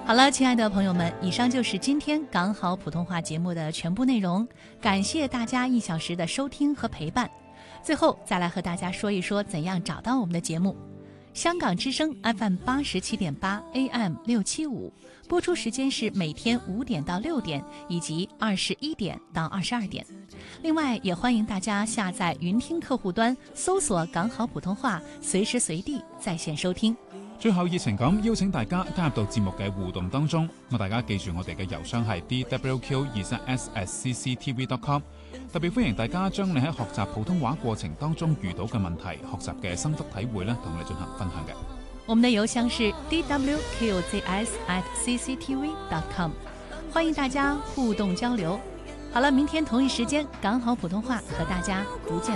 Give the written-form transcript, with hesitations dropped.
好了，亲爱的朋友们，以上就是今天港好普通话节目的全部内容，感谢大家1小时的收听和陪伴。最后再来和大家说一说怎样找到我们的节目。香港之声 FM87.8 AM675， 播出时间是每天5点到6点以及21点到22点。另外也欢迎大家下载云听客户端，搜索港好普通话，随时随地在线收听。 最後熱情咁邀請大家加入到節目嘅互動當中，大家記住我哋嘅郵箱係 dwq23s@cctv.com， 特別歡迎大家將你喺學習普通話過程當中遇到嘅問題、學習嘅心得體會咧，同我哋進行分享嘅。 我們的郵箱是 dwqzs@cctv.com， 歡迎大家互動交流。好了，明天同一時間港好普通話和大家不見